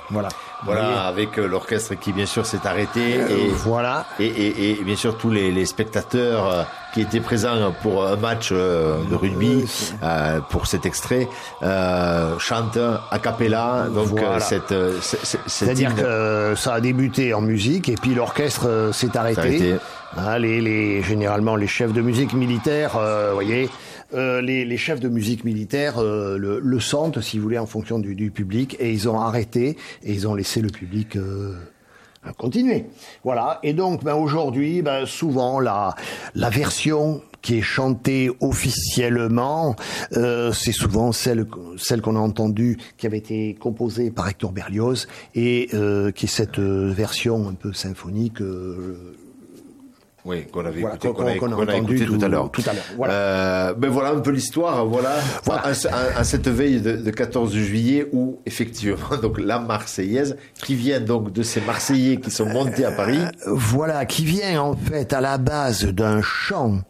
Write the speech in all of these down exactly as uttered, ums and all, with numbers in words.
Voilà. Voilà, avec euh, l'orchestre qui bien sûr s'est arrêté euh, et voilà et, et, et bien sûr tous les, les spectateurs euh, qui étaient présents pour un match euh, de rugby euh, pour cet extrait euh, chantent a cappella. Donc voilà. euh, cette, cette, cette c'est-à-dire hymne... que euh, ça a débuté en musique et puis l'orchestre euh, s'est arrêté. arrêté. Hein, les, les généralement les chefs de musique militaire, euh, voyez. Euh, les, les chefs de musique militaire euh, le, le sentent, si vous voulez, en fonction du, du public, et ils ont arrêté et ils ont laissé le public euh, continuer. Voilà. Et donc, ben, aujourd'hui, ben, souvent la la version qui est chantée officiellement, euh, c'est souvent celle celle qu'on a entendue, qui avait été composée par Hector Berlioz et euh, qui est cette euh, version un peu symphonique. Euh, Oui, qu'on avait voilà, écouté, qu'on, qu'on a, qu'on a qu'on a entendu écouté tout, tout à l'heure. Tout à l'heure. Voilà. Euh, ben voilà un peu l'histoire. Voilà. Voilà. À, à, à cette veille de, de quatorze juillet où effectivement donc la Marseillaise qui vient donc de ces Marseillais qui sont montés à Paris. Euh, voilà, qui vient en fait à la base d'un chant,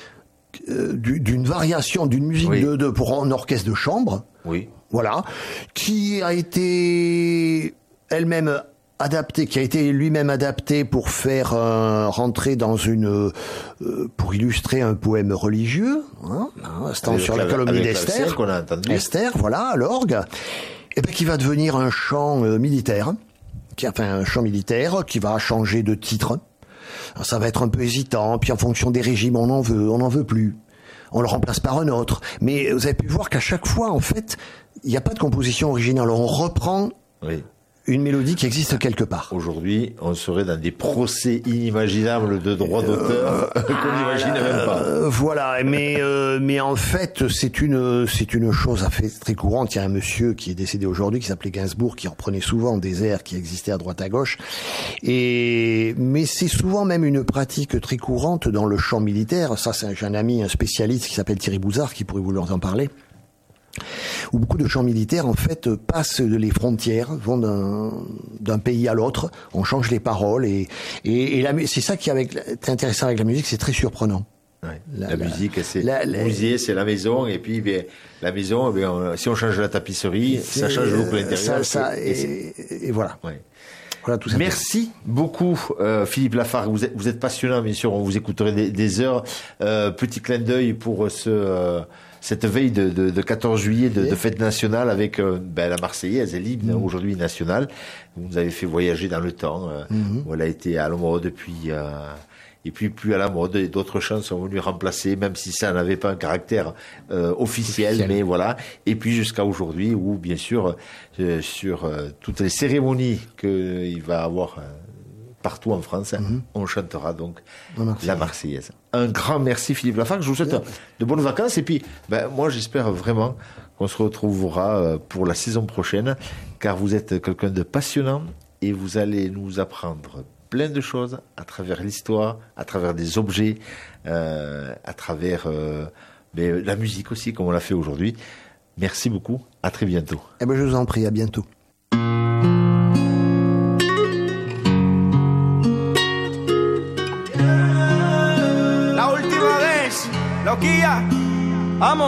euh, d'une variation d'une musique oui. de, de pour un orchestre de chambre. Oui. Voilà, qui a été elle-même adapté, qui a été lui-même adapté pour faire euh, rentrer dans une, euh, pour illustrer un poème religieux, hein, hein, sur la calomnie d'Esther, qu'on a entendu. Esther, voilà, à l'orgue, et ben qui va devenir un chant euh, militaire, qui, enfin un chant militaire qui va changer de titre. Alors, ça va être un peu hésitant, puis en fonction des régimes, on en veut, on n'en veut plus. On le remplace par un autre. Mais vous avez pu voir qu'à chaque fois, en fait, il n'y a pas de composition originale. On reprend oui. une mélodie qui existe quelque part. Aujourd'hui, on serait dans des procès inimaginables de droits d'auteur euh, qu'on n'imagine même pas. Euh, voilà, mais euh, mais en fait, c'est une c'est une chose à fait très courante. Il y a un monsieur qui est décédé aujourd'hui qui s'appelait Gainsbourg, qui reprenait souvent des airs qui existaient à droite à gauche. Et mais c'est souvent même une pratique très courante dans le chant militaire. Ça, c'est j'ai un ami, un spécialiste qui s'appelle Thierry Bouzard, qui pourrait vous en parler. Où beaucoup de chants militaires, en fait, passent les frontières, vont d'un, d'un pays à l'autre, on change les paroles, et, et, et la, c'est ça qui avec, est intéressant avec la musique, c'est très surprenant. Ouais. La, la, la musique, c'est la, le musée, c'est la maison, et puis bien, la maison, bien, on, si on change la tapisserie, ça change le look à l'intérieur. Ça, ça, et, et, et voilà. Ouais. Voilà, tout ça. Merci beaucoup, euh, Philippe Lafargue. Vous êtes, vous êtes passionnant, bien sûr. On vous écouterait des, des heures. Euh, petit clin d'œil pour ce, euh, cette veille de, de, de quatorze juillet de, de fête nationale avec euh, ben, la Marseillaise, l'hymne mmh. aujourd'hui national. Vous nous avez fait voyager dans le temps. Euh, mmh. Elle a été à la mode depuis. Euh, et puis plus à la mode, et d'autres chants sont venus remplacer, même si ça n'avait pas un caractère euh, officiel, officiel, mais voilà. Et puis jusqu'à aujourd'hui, où bien sûr, euh, sur euh, toutes les cérémonies qu'il va avoir euh, partout en France, mm-hmm. on chantera donc Marseillaise. La Marseillaise. Un grand merci Philippe Lafargue, je vous souhaite yeah. de bonnes vacances, et puis ben, moi j'espère vraiment qu'on se retrouvera euh, pour la saison prochaine, car vous êtes quelqu'un de passionnant, et vous allez nous apprendre plein de choses à travers l'histoire, à travers des objets, euh, à travers euh, mais la musique aussi, comme on l'a fait aujourd'hui. Merci beaucoup, à très bientôt. Eh ben, je vous en prie, à bientôt. La última vez, Loquilla, vamos.